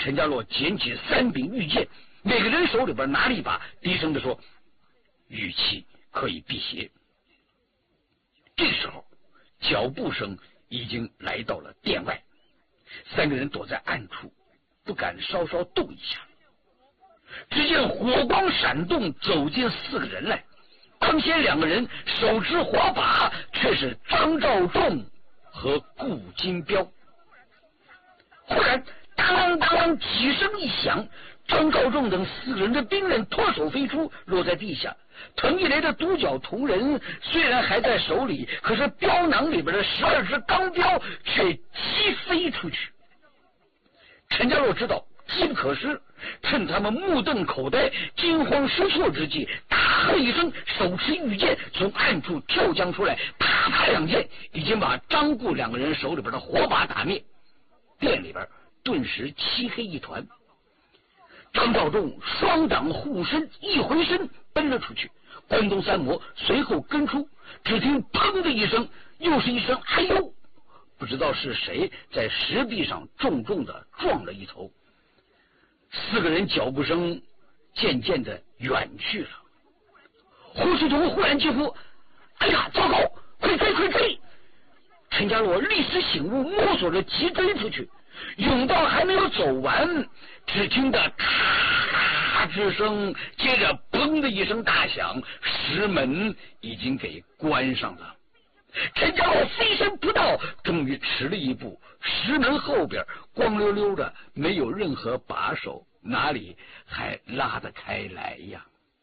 陈家洛捡起3柄玉剑，每个人手里边拿了一把，低声的说：“玉器可以辟邪。”这时候，脚步声已经来到了殿外，3个人躲在暗处，不敢稍稍动一下。只见火光闪动，走进4个人来。当先2个人手持火把，却是张召仲和顾金彪。忽然当当几声一响，张召仲等4个人的兵刃脱手飞出，落在地下。滕一雷的独角铜人虽然还在手里，可是镖囊里边的12只钢镖却击飞出去。陈家洛知道机不可失，趁他们目瞪口呆、惊慌失措之际，大喝一声，手持玉剑从暗处跳将出来，啪啪2剑，已经把张顾2个人手里边的火把打灭。殿里边顿时漆黑一团。张召仲双掌护身，一回身奔了出去，关东3魔随后跟出。只听砰的一声，又是一声哎呦，不知道是谁在石壁上重重的撞了一头。4个人脚步声渐渐的远去了。胡须童忽然惊呼：“哎呀，糟糕，快追快追！”陈家洛立时醒悟，摸索着急追出去。甬道还没有走完，只听得咔之声，接着砰的一声大响，石门已经给关上了。陈家洛飞身扑倒，终于迟了一步，石门后边光溜溜的，没有任何把手，哪里还拉得开来呀？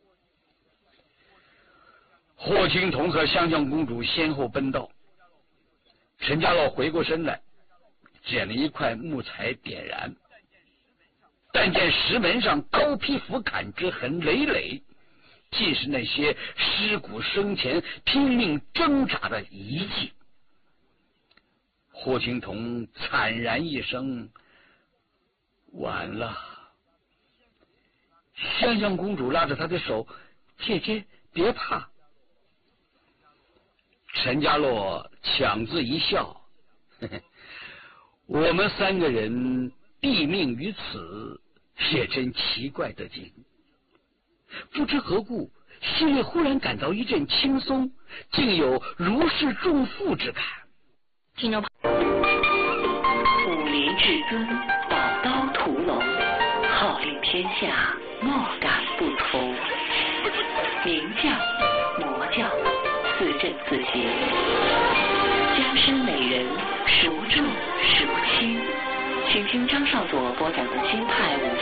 霍青桐和湘江公主先后奔到，陈家洛回过身来，捡了一块木材点燃，但见石门上高劈斧砍之痕累累，尽是那些尸骨生前拼命挣扎的遗迹。霍青桐惨然一声：“完了。”湘江公主拉着他的手：“姐姐别怕。”陈家洛强自一笑：“呵呵，我们3个人毙命于此，也真奇怪的紧。”不知何故，心里忽然感到一阵轻松，竟有如释重负之感。 听众朋友，武林至尊，宝刀屠龙，号令天下，莫敢不从。明教、魔教，自正自邪，江山美人孰重孰轻？请听张少佐播讲的京派